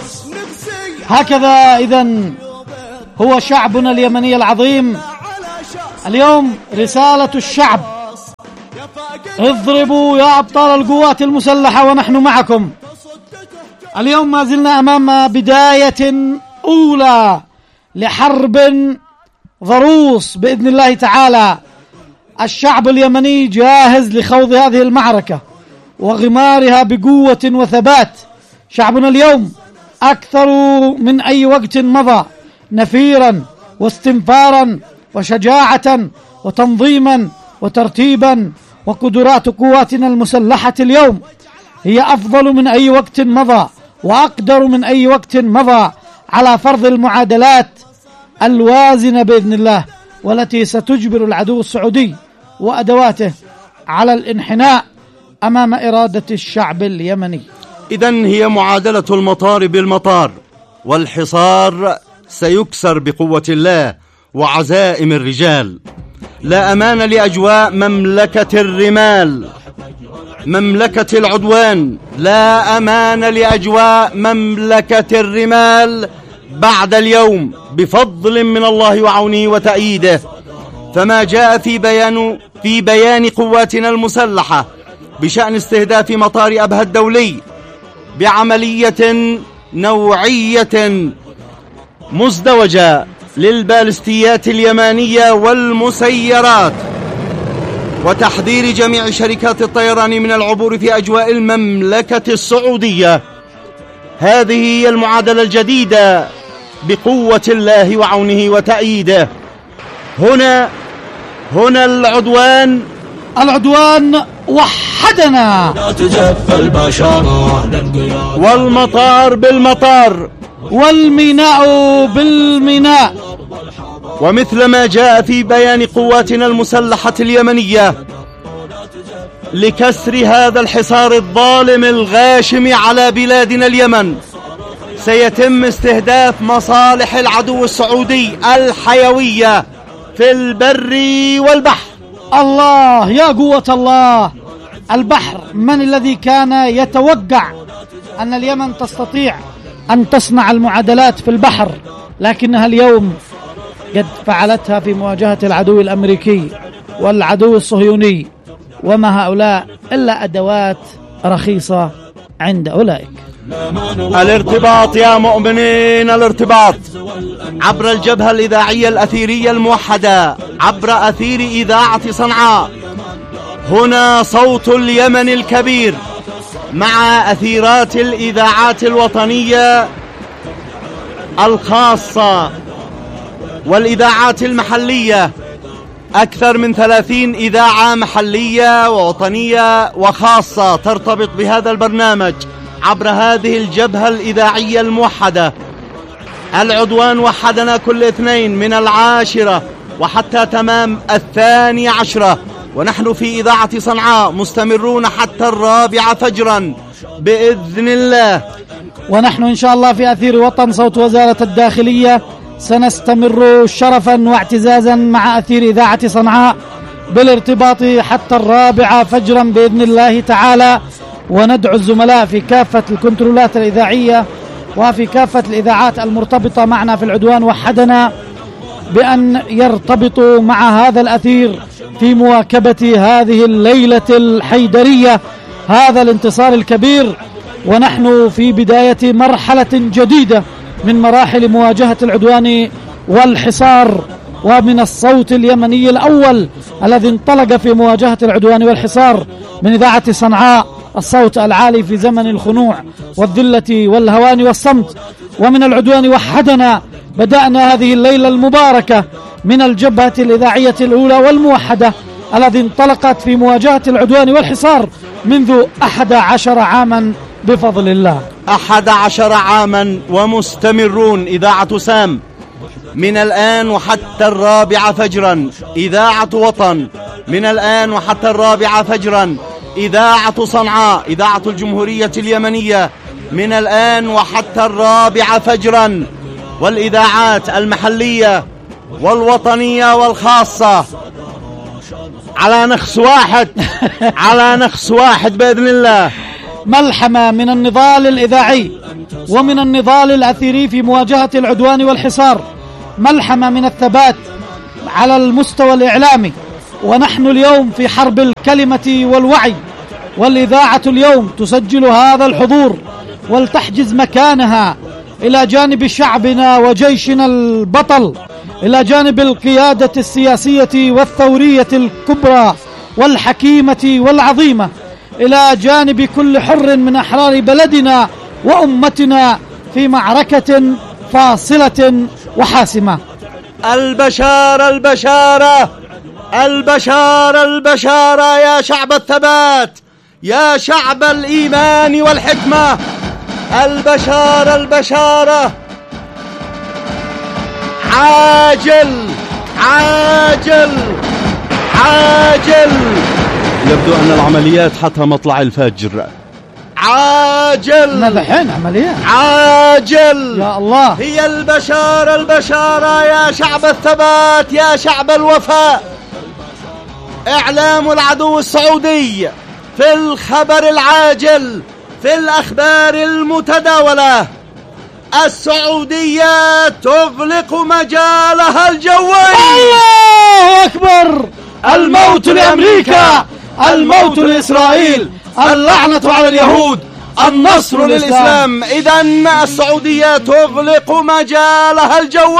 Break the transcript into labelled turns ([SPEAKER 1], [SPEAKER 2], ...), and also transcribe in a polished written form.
[SPEAKER 1] هكذا إذن هو شعبنا اليمني العظيم. اليوم رسالة الشعب: اضربوا يا أبطال القوات المسلحة ونحن معكم. اليوم ما زلنا أمام بداية أولى لحرب ضروس بإذن الله تعالى. الشعب اليمني جاهز لخوض هذه المعركة وغمارها بقوة وثبات. شعبنا اليوم أكثر من أي وقت مضى نفيرا واستنفارا وشجاعة وتنظيما وترتيبا، وقدرات قواتنا المسلحة اليوم هي أفضل من أي وقت مضى وأقدر من أي وقت مضى على فرض المعادلات الوازنة بإذن الله، والتي ستجبر العدو السعودي وأدواته على الانحناء أمام إرادة الشعب اليمني.
[SPEAKER 2] إذن هي معادلة المطار بالمطار، والحصار سيكسر بقوة الله وعزائم الرجال. لا أمان لأجواء مملكة الرمال، مملكة العدوان. لا أمان لأجواء مملكة الرمال بعد اليوم بفضل من الله وعونه وتأييده. فما جاء في بيان قواتنا المسلحة بشأن استهداف مطار أبها الدولي بعملية نوعية مزدوجة للبالستيات اليمانية والمسيرات، وتحذير جميع شركات الطيران من العبور في أجواء المملكة السعودية. هذه هي المعادلة الجديدة بقوة الله وعونه وتأييده. هنا العدوان وحدنا، والمطار بالمطار،
[SPEAKER 1] والميناء بالميناء.
[SPEAKER 2] ومثل ما جاء في بيان قواتنا المسلحة اليمنية لكسر هذا الحصار الظالم الغاشم على بلادنا اليمن، سيتم استهداف مصالح العدو السعودي الحيوية في البر والبحر.
[SPEAKER 1] الله يا قوة الله! البحر، من الذي كان يتوقع أن اليمن تستطيع أن تصنع المعادلات في البحر، لكنها اليوم قد فعلتها في مواجهة العدو الأمريكي والعدو الصهيوني، وما هؤلاء إلا أدوات رخيصة عند أولئك.
[SPEAKER 2] الارتباط يا مؤمنين، الارتباط عبر الجبهة الإذاعية الأثيرية الموحدة، عبر أثير إذاعة صنعاء. هنا صوت اليمن الكبير مع أثيرات الإذاعات الوطنية الخاصة والإذاعات المحلية. أكثر من 30 إذاعة محلية ووطنية وخاصة ترتبط بهذا البرنامج عبر هذه الجبهة الإذاعية الموحدة. العدوان وحدنا كل اثنين من 10 وحتى تمام 12، ونحن في إذاعة صنعاء مستمرون حتى 4 فجرا بإذن الله.
[SPEAKER 1] ونحن إن شاء الله في أثير وطن صوت وزارة الداخلية سنستمر شرفا واعتزازا مع أثير إذاعة صنعاء بالارتباط حتى 4 فجرا بإذن الله تعالى. وندعو الزملاء في كافة الكنترولات الإذاعية وفي كافة الإذاعات المرتبطة معنا في العدوان وحدنا بأن يرتبطوا مع هذا الأثير في مواكبة هذه الليلة الحيدرية، هذا الانتصار الكبير. ونحن في بداية مرحلة جديدة من مراحل مواجهة العدوان والحصار، ومن الصوت اليمني الأول الذي انطلق في مواجهة العدوان والحصار من إذاعة صنعاء، الصوت العالي في زمن الخنوع والذلة والهوان والصمت. ومن العدوان وحدنا بدأنا هذه الليلة المباركة من الجبهة الإذاعية الأولى والموحدة الذي انطلقت في مواجهة العدوان والحصار منذ 11 عاما بفضل الله.
[SPEAKER 2] 11 عاما ومستمرون. إذاعة سام من الآن وحتى 4 فجرا، إذاعة وطن من الآن وحتى 4 فجرا، إذاعة صنعاء إذاعة الجمهورية اليمنية من الآن وحتى 4 فجرا، والإذاعات المحلية والوطنية والخاصة على نخس واحد على نخس واحد بإذن الله.
[SPEAKER 1] ملحمة من النضال الإذاعي ومن النضال الأثيري في مواجهة العدوان والحصار، ملحمة من الثبات على المستوى الإعلامي. ونحن اليوم في حرب الكلمة والوعي، والإذاعة اليوم تسجل هذا الحضور ولتحجز مكانها إلى جانب شعبنا وجيشنا البطل، إلى جانب القيادة السياسية والثورية الكبرى والحكيمة والعظيمة، إلى جانب كل حر من أحرار بلدنا وأمتنا في معركة فاصلة وحاسمة.
[SPEAKER 2] البشارة البشارة البشارة البشارة يا شعب الثبات، يا شعب الإيمان والحكمة. البشارة البشارة، عاجل عاجل عاجل. يبدو أن العمليات حتى مطلع الفجر. عاجل.
[SPEAKER 1] نذحين عمليات
[SPEAKER 2] عاجل
[SPEAKER 1] يا الله.
[SPEAKER 2] هي البشارة البشارة يا شعب الثبات، يا شعب الوفاء. إعلام العدو السعودي في الخبر العاجل، في الأخبار المتداولة: السعودية تغلق مجالها الجوي.
[SPEAKER 1] الله أكبر.
[SPEAKER 2] الموت لأمريكا، الموت لإسرائيل، اللعنة على اليهود، النصر للإسلام. إذن السعودية تغلق مجالها الجوي.